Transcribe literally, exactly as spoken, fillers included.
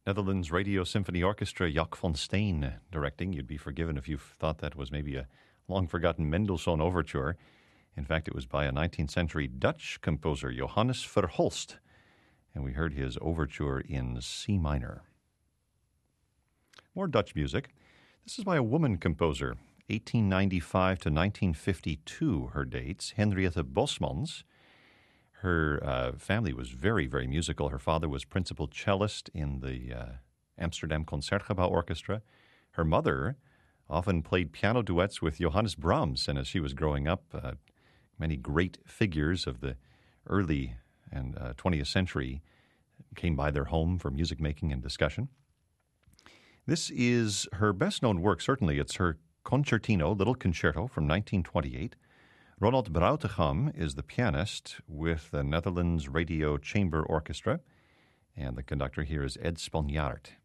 Netherlands Radio Symphony Orchestra, Jock von Steen directing. You'd be forgiven if you thought that was maybe a long-forgotten Mendelssohn overture. In fact, it was by a nineteenth century Dutch composer, Johannes Verhulst, and we heard his overture in C minor. More Dutch music. This is by a woman composer, eighteen ninety-five to nineteen fifty-two, her dates, Henriette Bosmans. Her uh, family was very, very musical. Her father was principal cellist in the uh, Amsterdam Concertgebouw Orchestra. Her mother often played piano duets with Johannes Brahms, and as she was growing up, uh, many great figures of the early and uh, twentieth century came by their home for music making and discussion. This is her best-known work, certainly. It's her Concertino, Little Concerto, from nineteen twenty-eight. Ronald Brautigam is the pianist with the Netherlands Radio Chamber Orchestra, and the conductor here is Ed Spanjaard.